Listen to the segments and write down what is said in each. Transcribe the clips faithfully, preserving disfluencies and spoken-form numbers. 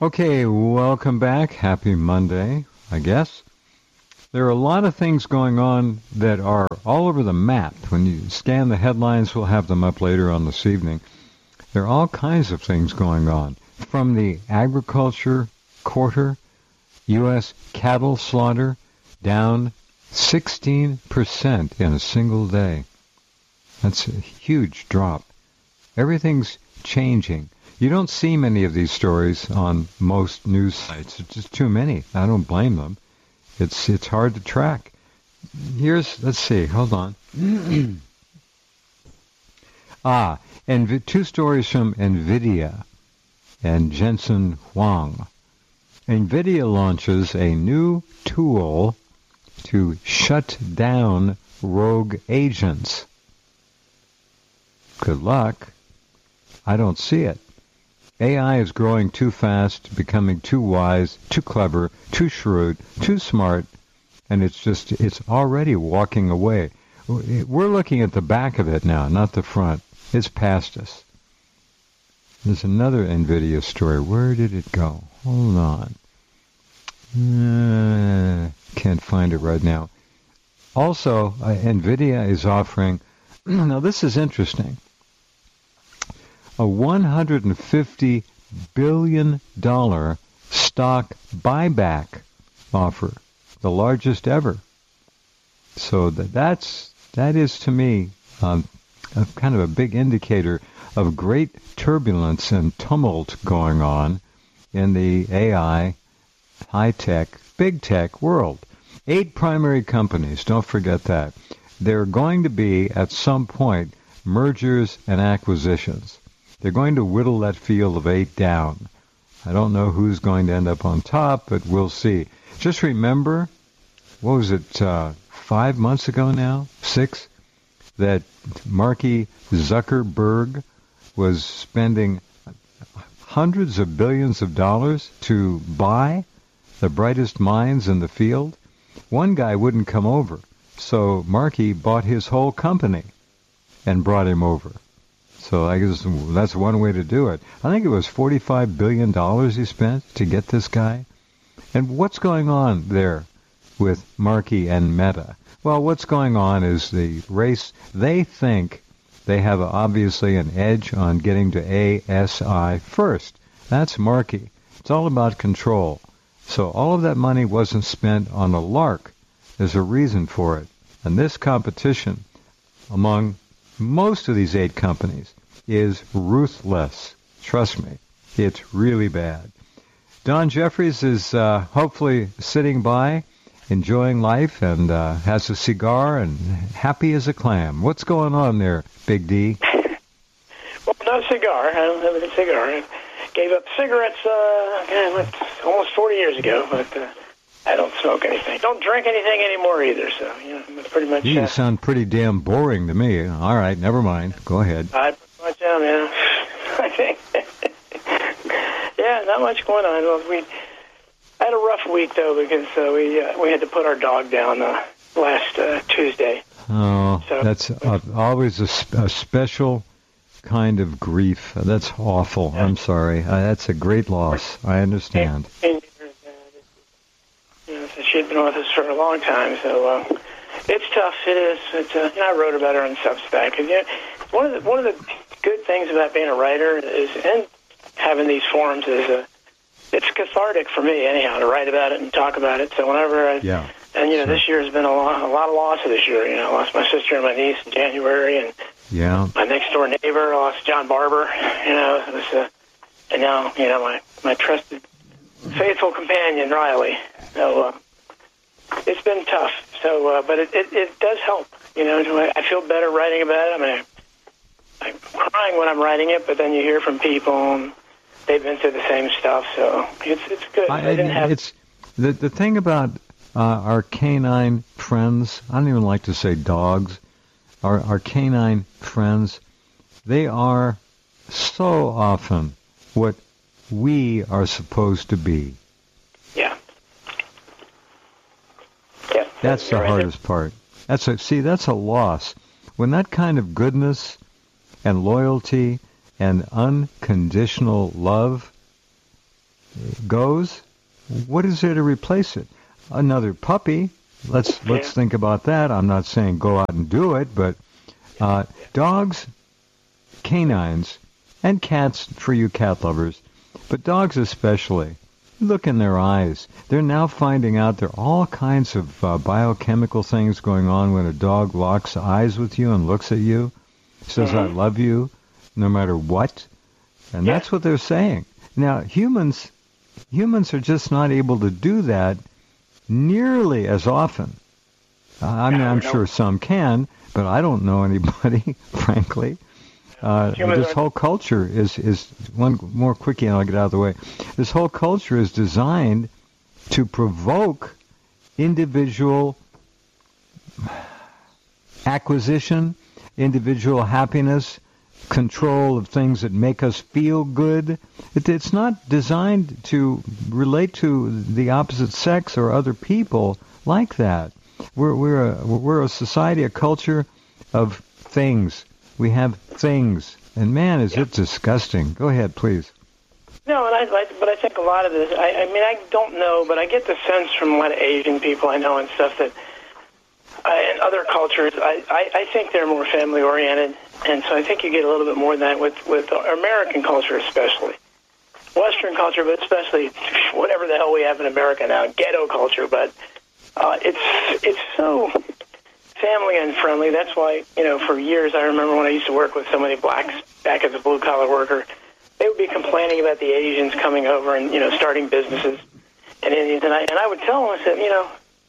Okay, welcome back. Happy Monday, I guess. There are a lot of things going on that are all over the map. When you scan the headlines, we'll have them up later on this evening. There are all kinds of things going on. From the agriculture quarter, U S cattle slaughter down sixteen percent in a single day. That's a huge drop. Everything's changing. You don't see many of these stories on most news sites. It's just too many. I don't blame them. It's it's hard to track. Here's, let's see, hold on. ah, and two stories from NVIDIA and Jensen Huang. NVIDIA launches a new tool to shut down rogue agents. Good luck. I don't see it. A I is growing too fast, becoming too wise, too clever, too shrewd, too smart, and it's just, it's already walking away. We're looking at the back of it now, not the front. It's past us. There's another NVIDIA story. Where did it go? Hold on. Uh, can't find it right now. Also, uh, NVIDIA is offering, now this is interesting, a one hundred fifty billion dollars stock buyback offer, the largest ever. So that that's that is to me um, a kind of a big indicator of great turbulence and tumult going on in the A I, high-tech, big tech world. Eight primary companies, don't forget that. There are going to be, at some point, mergers and acquisitions. They're going to whittle that field of eight down. I don't know who's going to end up on top, but we'll see. Just remember, what was it, uh, five months ago now, six, that Marky Zuckerberg was spending hundreds of billions of dollars to buy the brightest minds in the field? One guy wouldn't come over, so Marky bought his whole company and brought him over. So I guess that's one way to do it. I think it was forty-five billion dollars he spent to get this guy. And what's going on there with Marky and Meta? Well, what's going on is the race. They think they have obviously an edge on getting to A S I first. That's Marky. It's all about control. So all of that money wasn't spent on a lark. There's a reason for it. And this competition among most of these eight companies is ruthless. Trust me, it's really bad. Don Jeffries is uh, hopefully sitting by, enjoying life, and uh, has a cigar and happy as a clam. What's going on there, Big D? Well, not a cigar. I don't have a cigar. I gave up cigarettes uh, almost forty years ago, but uh, I don't smoke anything. Don't drink anything anymore either, so, you know, pretty much... You uh, sound pretty damn boring to me. All right, never mind. Go ahead. I pretty much am, yeah. I think. Yeah, not much going on. Well, we had a rough week, though, because uh, we uh, we had to put our dog down uh, last uh, Tuesday. Oh, so, that's uh, always a, sp- a special kind of grief. That's awful. Yeah. I'm sorry. Uh, that's a great loss. I understand. And, and, you know, she had been with us for a long time, so uh, it's tough. It is. It's, uh, you know, I wrote about her on Substack. And, you know, one of the one of the good things about being a writer is, and having these forums is, uh, it's cathartic for me anyhow to write about it and talk about it. So whenever I, yeah, and you know, sure. this year has been a lot, a lot of losses this year. You know, I lost my sister and my niece in January, and yeah, my next door neighbor, I lost John Barber. You know, it was, uh, and now you know my my trusted, faithful companion Riley. So uh, it's been tough. So, uh, but it, it it does help. You know, I feel better writing about it. I mean, I, I'm crying when I'm writing it, but then you hear from people. And they've been through the same stuff, so it's it's good. I, I didn't have it's the the thing about uh, our canine friends. I don't even like to say dogs. Our our canine friends, they are so often what we are supposed to be. Yeah. Yeah. That's the right hardest there. part. That's a see. That's a loss. When that kind of goodness and loyalty and unconditional love goes, what is there to replace it? Another puppy. Let's Yeah. let's think about that. I'm not saying go out and do it, but uh, dogs, canines, and cats for you cat lovers, but dogs especially. Look in their eyes. They're now finding out there are all kinds of uh, biochemical things going on when a dog locks eyes with you and looks at you, says, Mhm. I love you, no matter what. And Yeah. that's what they're saying. Now, humans, humans are just not able to do that nearly as often. Uh, I mean, No, I'm no. sure some can, but I don't know anybody, frankly. Uh, Humans this are- whole culture is, is, one more quickie and I'll get out of the way. This whole culture is designed to provoke individual acquisition, individual happiness, control of things that make us feel good. It, it's not designed to relate to the opposite sex or other people like that. We're, we're, a, we're a society, a culture of things. We have things. And man, is it disgusting. Go ahead, please. No, and I, I, but I think a lot of this, I, I mean, I don't know, but I get the sense from a lot of Asian people I know and stuff that, I, and other cultures, I, I, I think they're more family-oriented, and so I think you get a little bit more of that with, with American culture especially. Western culture, but especially whatever the hell we have in America now, ghetto culture, but uh, it's it's so family unfriendly. That's why, you know, for years, I remember when I used to work with so many blacks back as a blue-collar worker, they would be complaining about the Asians coming over and, you know, starting businesses and Indians. And I, and I would tell them, I said, you know,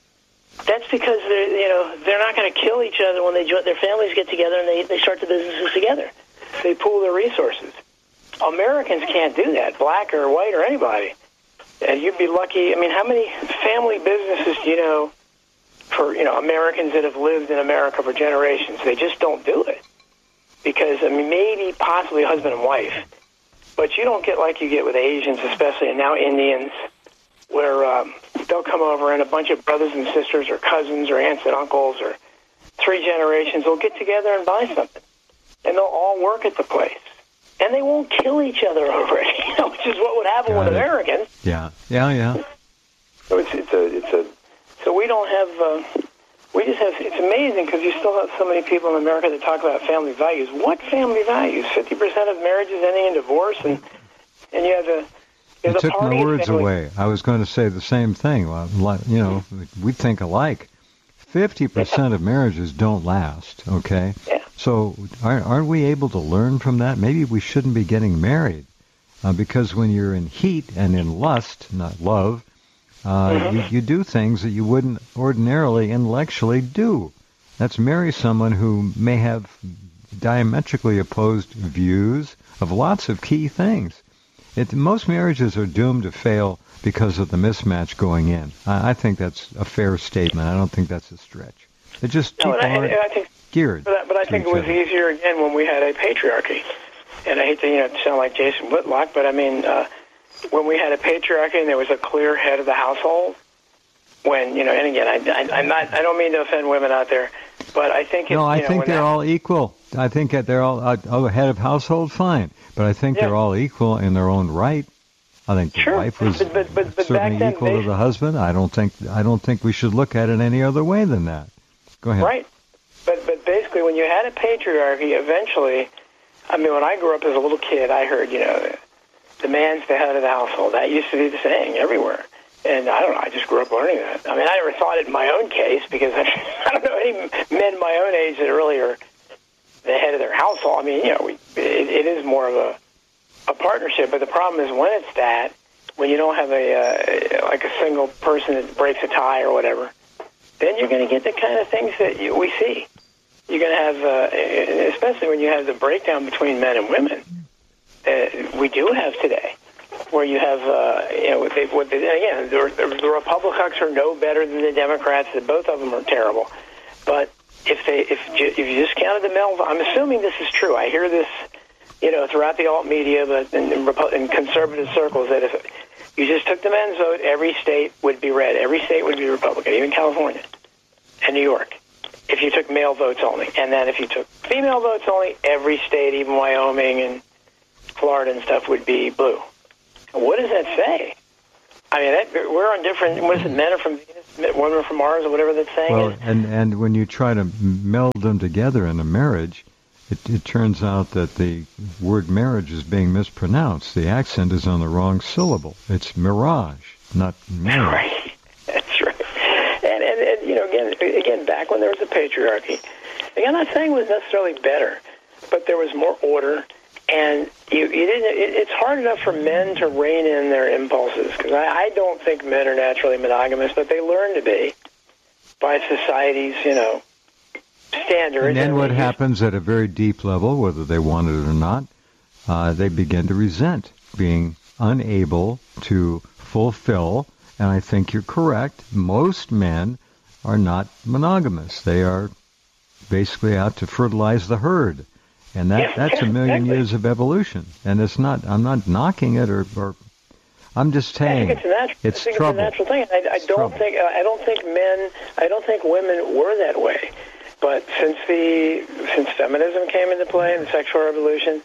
that's because they're, you know, they're not going to kill each other when they join, their families get together and they, they start the businesses together. They pool their resources. Americans can't do that, black or white or anybody. And you'd be lucky. I mean, how many family businesses do you know for, you know, Americans that have lived in America for generations? They just don't do it. Because, I mean, maybe possibly husband and wife. But you don't get like you get with Asians, especially, and now Indians, where um, they'll come over and a bunch of brothers and sisters or cousins or aunts and uncles or three generations will get together and buy something. And they'll all work at the place. And they won't kill each other over it, you know, which is what would happen Got with it. Americans. Yeah, yeah, yeah. So it's it's a it's a so we don't have uh, we just have it's amazing because you still have so many people in America that talk about family values. What family values? Fifty percent of marriages ending in divorce, and and you have the you You have the took party my words family. away. I was going to say the same thing. Well, li- you know, we think alike. Fifty percent of marriages don't last. Okay. Yeah. So aren't, aren't we able to learn from that? Maybe we shouldn't be getting married uh, because when you're in heat and in lust, not love, uh, Mhm. you, you do things that you wouldn't ordinarily intellectually do. That's marry someone who may have diametrically opposed views of lots of key things. It, most marriages are doomed to fail because of the mismatch going in. I, I think that's a fair statement. I don't think that's a stretch. It just No, people and I, aren't and I think, geared. but I, but I to think it each was other. easier again when we had a patriarchy. And I hate to you know sound like Jason Whitlock, but I mean uh, when we had a patriarchy and there was a clear head of the household. When you know, and again, I, I, I'm not. I don't mean to offend women out there, but I think. It's, No, I you know, think when they're that, all equal. I think that they're all uh, oh, head of household, fine, but I think Yeah. they're all equal in their own right. I think the Sure, wife was but- but- but- but certainly back then, equal to basi- the husband. I don't think I don't think we should look at it any other way than that. Go ahead. Right. But but basically, when you had a patriarchy, eventually, I mean, when I grew up as a little kid, I heard, you know, the man's the head of the household. That used to be the saying everywhere. And I don't know, I just grew up learning that. I mean, I never thought it in my own case because I, I don't know any men my own age that really are the head of their household. I mean, you know, we, it, it is more of a, a partnership. But the problem is when it's that, when you don't have a, uh, like a single person that breaks a tie or whatever, then you're going to get the kind of things that you, we see. You're going to have, uh, especially when you have the breakdown between men and women that we do have today, where you have, uh, you know, they, what they, again, the, the Republicans are no better than the Democrats. Both of them are terrible. But if they, if you, if you just counted the male, I'm assuming this is true. I hear this, you know, throughout the alt media, but in, in, in conservative circles, that if you just took the men's vote, every state would be red. Every state would be Republican, even California and New York, if you took male votes only. And then if you took female votes only, every state, even Wyoming and Florida and stuff, would be blue. What does that say? I mean, that, we're on different. What is it? Men are from Venus, women are from Mars, or whatever that's saying. Well, is. and and when you try to meld them together in a marriage, it, it turns out that the word marriage is being mispronounced. The accent is on the wrong syllable. It's mirage, not marriage. Right. That's right. And, and and you know, again, again, back when there was a patriarchy, I'm not saying it was necessarily better, but there was more order. And you, you didn't. It, it's hard enough for men to rein in their impulses, because I, I don't think men are naturally monogamous, but they learn to be by society's, you know, standards. And then what happens at a very deep level, whether they want it or not, uh, they begin to resent being unable to fulfill. And I think you're correct. Most men are not monogamous. They are basically out to fertilize the herd. And that, yeah, that's a million exactly. years of evolution. And it's not, I'm not knocking it or, or I'm just saying I think it's a natural, it's I think trouble. It's a natural thing. I, I It's don't trouble. think I don't think men I don't think women were that way. But since the since feminism came into play and the sexual revolution,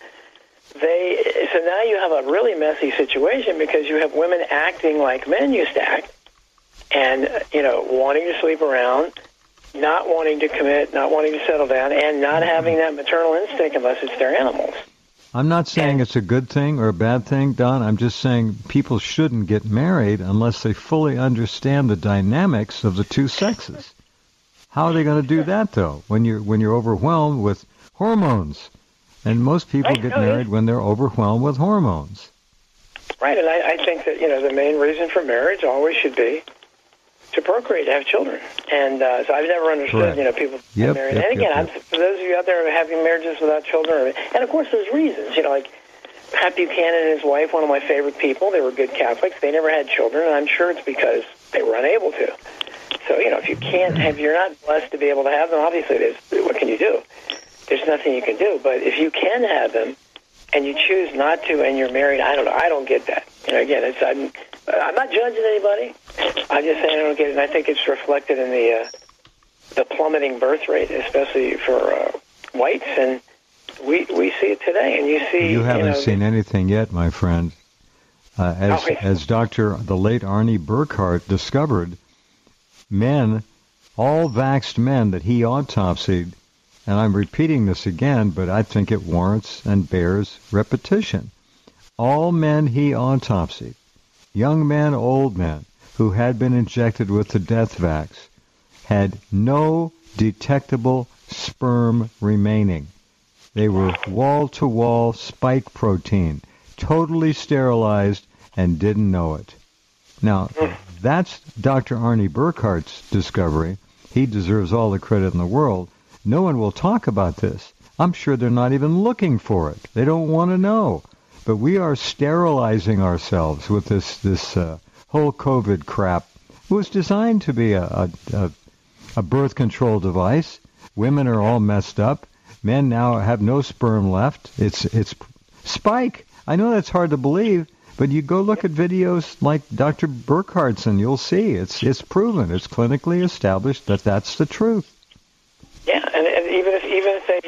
they so now you have a really messy situation, because you have women acting like men used to act, and you know, wanting to sleep around, not wanting to commit, not wanting to settle down, and not having that maternal instinct unless it's their animals. I'm not saying it's a good thing or a bad thing, Don. I'm just saying people shouldn't get married unless they fully understand the dynamics of the two sexes. How are they going to do that, though, when you're when you're overwhelmed with hormones? And most people Right, get no, married yeah. when they're overwhelmed with hormones. Right, and I, I think that, you know, the main reason for marriage always should be to procreate, to have children. And uh, so I've never understood, Correct. you know, people Yep, married. yep, and again, yep, yep. I'm, for those of you out there having marriages without children, and of course there's reasons, you know, like Pat Buchanan and his wife, one of my favorite people, they were good Catholics. They never had children, and I'm sure it's because they were unable to. So, you know, if you can't have, you're not blessed to be able to have them, obviously, there's, what can you do? There's nothing you can do. But if you can have them, and you choose not to, and you're married, I don't know. I don't get that. You know, again, it's, I'm, I'm not judging anybody. I'm just saying I don't get it, and I think it's reflected in the uh, the plummeting birth rate, especially for uh, whites, and we we see it today. And you see, You haven't you know, seen anything yet, my friend. Uh, as Oh, wait. as Doctor the late Arnie Burkhart discovered, men, all vaxxed men that he autopsied, and I'm repeating this again, but I think it warrants and bears repetition. All men he autopsied, young men, old men, who had been injected with the death vax, had no detectable sperm remaining. They were wall-to-wall spike protein, totally sterilized, and didn't know it. Now, that's Doctor Arnie Burkhart's discovery. He deserves all the credit in the world. No one will talk about this. I'm sure they're not even looking for it. They don't want to know. But we are sterilizing ourselves with this this uh, whole COVID crap. It was designed to be a, a, a, a birth control device. Women are all messed up. Men now have no sperm left. It's it's spike. I know that's hard to believe, but you go look at videos like Doctor Burkhart's and you'll see it's it's proven. It's clinically established that that's the truth. yeah, and, and even if even if they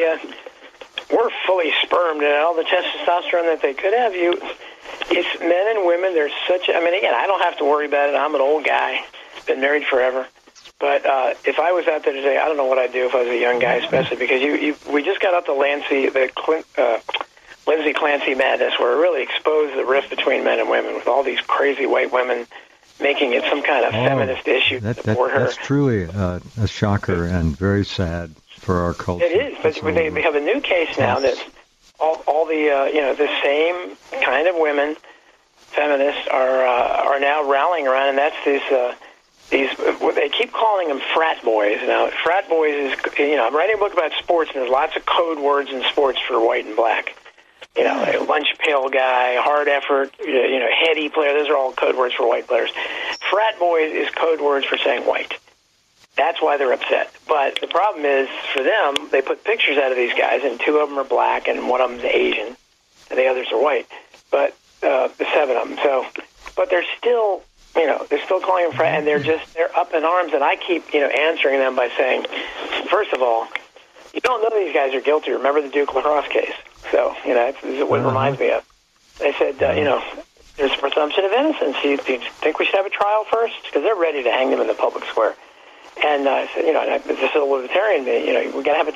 uh, were fully spermed and all the testosterone that they could have, you, it's men and women. There's such. A, I mean, again, I don't have to worry about it. I'm an old guy, been married forever. But uh, if I was out there today, I don't know what I'd do if I was a young guy, especially because you, you we just got out the Lancey, the Clint, uh, Lindsay Clancy madness, where it really exposed the rift between men and women with all these crazy white women making it some kind of Oh, feminist issue That, to that, support her. that's truly uh, a shocker and very sad for our culture. It is, but It's they, over. they have a new case now that all, all the uh, you know the same kind of women, feminists, are uh, are now rallying around, and that's this. Uh, These, what they keep calling them frat boys. Now, frat boys is, you know, I'm writing a book about sports, and there's lots of code words in sports for white and black. You know, a lunch pail guy, hard effort, you know, heady player. Those are all code words for white players. Frat boys is code words for saying white. That's why they're upset. But the problem is, for them, they put pictures out of these guys, and two of them are black, and one of them's Asian, and the others are white. But uh, the seven of them. So, but they're still. You know, they're still calling them frat, and they're just, they're up in arms, and I keep, you know, answering them by saying, first of all, you don't know these guys are guilty. Remember the Duke lacrosse case? So, you know, this is what it Uh-huh. reminds me of. They said, uh, you know, there's a presumption of innocence. Do you, do you think we should have a trial first? Because they're ready to hang them in the public square. And uh, I said, you know, this is a libertarian. You know, we got to have a